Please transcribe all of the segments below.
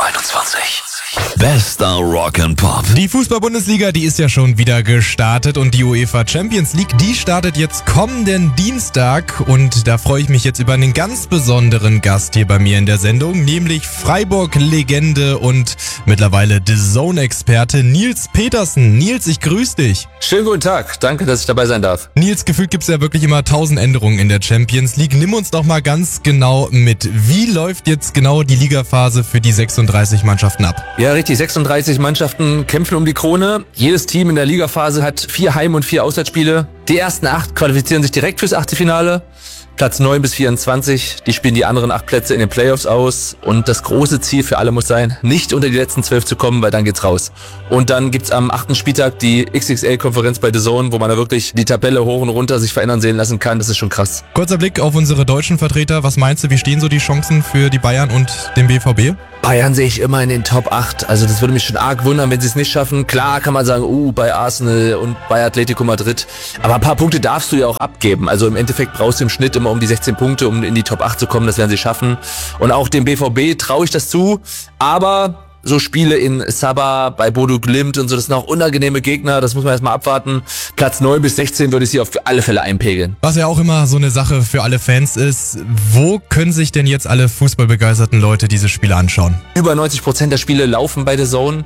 21. Bester Rock and Pop. Die Fußball-Bundesliga, die ist ja schon wieder gestartet und die UEFA Champions League, die startet jetzt kommenden Dienstag und da freue ich mich jetzt über einen ganz besonderen Gast hier bei mir in der Sendung, nämlich Freiburg-Legende und mittlerweile DAZN-Experte Nils Petersen. Nils, ich grüße dich. Schönen guten Tag, danke, dass ich dabei sein darf. Nils, gefühlt gibt's ja wirklich immer 1000 Änderungen in der Champions League. Nimm uns doch mal ganz genau mit. Wie läuft jetzt genau die Ligaphase für die 36 Mannschaften ab? Ja, richtig, 36 Mannschaften kämpfen um die Krone. Jedes Team in der Ligaphase hat 4 Heim- und 4 Auswärtsspiele. Die ersten 8 qualifizieren sich direkt fürs Achtelfinale. Platz 9 bis 24, die spielen die anderen 8 Plätze in den Playoffs aus. Und das große Ziel für alle muss sein, nicht unter die letzten 12 zu kommen, weil dann geht's raus. Und dann gibt's am 8. Spieltag die XXL-Konferenz bei DAZN, wo man da wirklich die Tabelle hoch und runter sich verändern sehen lassen kann. Das ist schon krass. Kurzer Blick auf unsere deutschen Vertreter. Was meinst du, wie stehen so die Chancen für die Bayern und den BVB? Bayern sehe ich immer in den Top 8. Also das würde mich schon arg wundern, wenn sie es nicht schaffen. Klar kann man sagen, bei Arsenal und bei Atletico Madrid. Aber ein paar Punkte darfst du ja auch abgeben. Also im Endeffekt brauchst du im Schnitt immer um die 16 Punkte, um in die Top 8 zu kommen. Das werden sie schaffen. Und auch dem BVB traue ich das zu. Aber so Spiele in Sabah, bei Bodo Glimt und so, das sind auch unangenehme Gegner, das muss man erstmal abwarten. Platz 9 bis 16 würde ich sie auf alle Fälle einpegeln. Was ja auch immer so eine Sache für alle Fans ist, wo können sich denn jetzt alle fußballbegeisterten Leute diese Spiele anschauen? Über 90% der Spiele laufen bei DAZN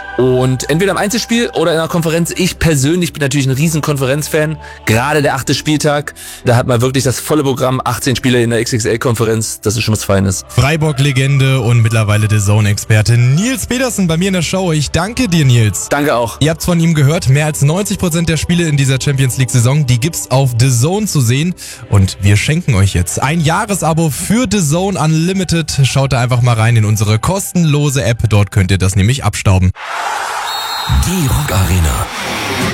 und entweder im Einzelspiel oder in einer Konferenz. Ich persönlich bin natürlich ein riesen Konferenzfan, gerade der 8. Spieltag, da hat man wirklich das volle Programm, 18 Spiele in der XXL-Konferenz, das ist schon was Feines. Freiburg-Legende und mittlerweile DAZN-Experte Nils Petersen bei mir in der Show. Ich danke dir, Nils. Danke auch. Ihr habt's von ihm gehört, mehr als 90% der Spiele in dieser Champions League-Saison, die gibt's auf DAZN zu sehen. Und wir schenken euch jetzt ein Jahresabo für DAZN Unlimited. Schaut da einfach mal rein in unsere kostenlose App, dort könnt ihr das nämlich abstauben. Die Rock Arena.